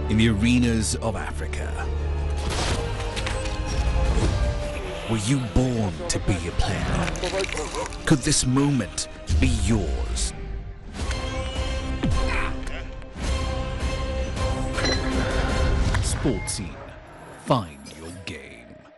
in the arenas of Africa. Were you born to be a player? Could this moment be yours? Sports Scene. Find your game.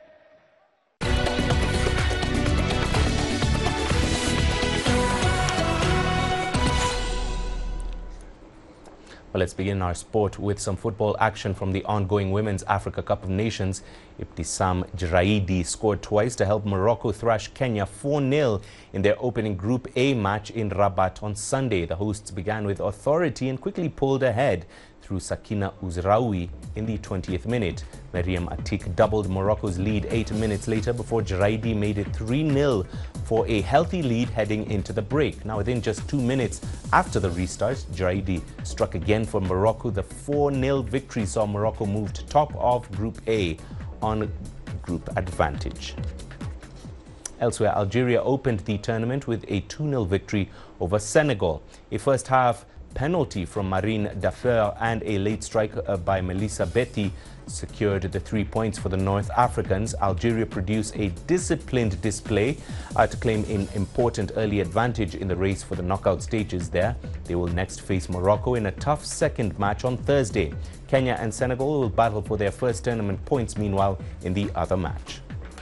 Well, let's begin our sport with some football action from the ongoing Women's Africa Cup of Nations. Ibtisam Jraidi scored twice to help Morocco thrash Kenya 4-0 in their opening Group A match in Rabat on Sunday. The hosts began with authority and quickly pulled ahead through Sakina Ouzraoui in the 20th minute. Mariam Atik doubled Morocco's lead 8 minutes later before Jraidi made it 3-0 for a healthy lead heading into the break. Now, within just 2 minutes after the restart, Jraidi struck again for Morocco. The 4-0 victory saw Morocco move to top of Group A on group advantage. Elsewhere, Algeria opened the tournament with a 2-0 victory over Senegal. A first half penalty from Marine Dafeur and a late strike by Melissa Betty secured the 3 points for the North Africans. Algeria produced a disciplined display to claim an important early advantage in the race for the knockout stages there. They will next face Morocco in a tough second match on Thursday. Kenya and Senegal will battle for their first tournament points, meanwhile, in the other match.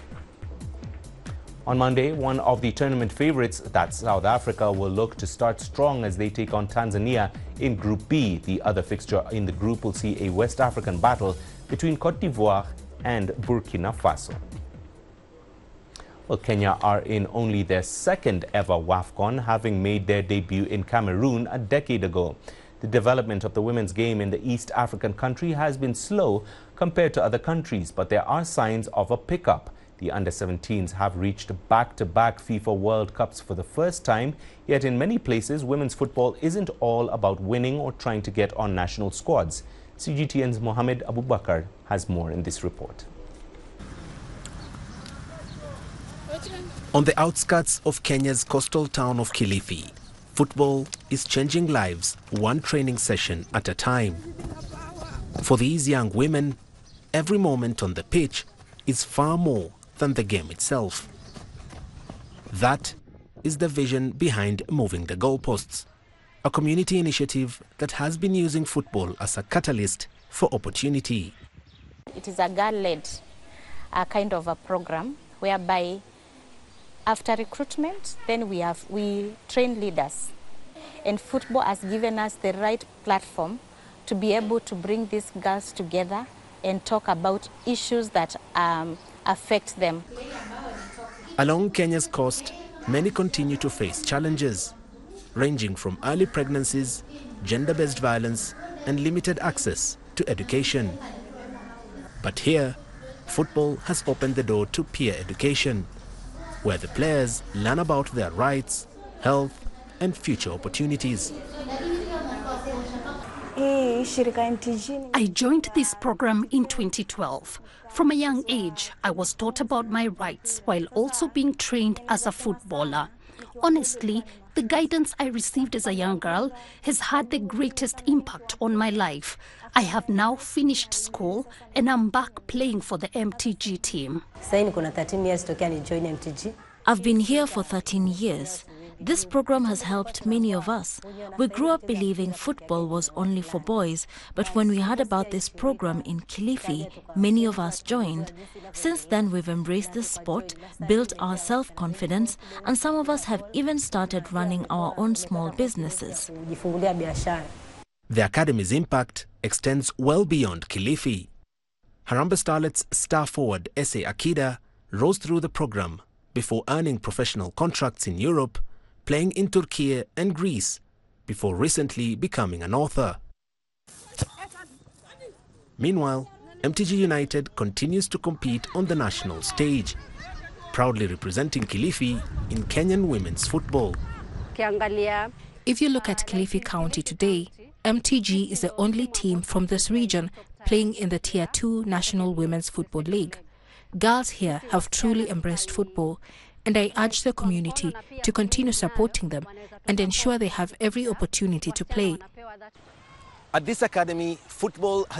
On Monday, one of the tournament favorites, that's South Africa, will look to start strong as they take on Tanzania in Group B. The other fixture in the group will see a West African battle between Cote d'Ivoire and Burkina Faso. Well, Kenya are in only their second ever WAFCON, having made their debut in Cameroon a decade ago. The development of the women's game in the East African country has been slow compared to other countries, but there are signs of a pickup. The under-17s have reached back-to-back FIFA World Cups for the first time, yet in many places women's football isn't all about winning or trying to get on national squads. CGTN's Mohamed Abubakar has more in this report. On the outskirts of Kenya's coastal town of Kilifi, football is changing lives one training session at a time. For these young women, every moment on the pitch is far more than the game itself. That is the vision behind Moving the Goalposts, a community initiative that has been using football as a catalyst for opportunity. It is a girl-led kind of a program whereby after recruitment, then we train leaders. And football has given us the right platform to be able to bring these girls together and talk about issues that affect them. Along Kenya's coast, many continue to face challenges, ranging from early pregnancies, gender-based violence, and limited access to education. But here, football has opened the door to peer education, where the players learn about their rights, health, and future opportunities. I joined this program in 2012. From a young age, I was taught about my rights while also being trained as a footballer. Honestly, the guidance I received as a young girl has had the greatest impact on my life. I have now finished school and I'm back playing for the MTG team. I've been here for 13 years. This program has helped many of us. We grew up believing football was only for boys, but when we heard about this program in Kilifi, many of us joined. Since then, we've embraced this sport, built our self-confidence, and some of us have even started running our own small businesses. The Academy's impact extends well beyond Kilifi. Harambee Starlets star forward Ese Akida rose through the program before earning professional contracts in Europe, playing in Turkey and Greece, before recently becoming an author. Meanwhile, MTG United continues to compete on the national stage, proudly representing Kilifi in Kenyan women's football. If you look at Kilifi County today, MTG is the only team from this region playing in the Tier 2 National Women's Football League. Girls here have truly embraced football, and I urge the community to continue supporting them and ensure they have every opportunity to play. At this academy, football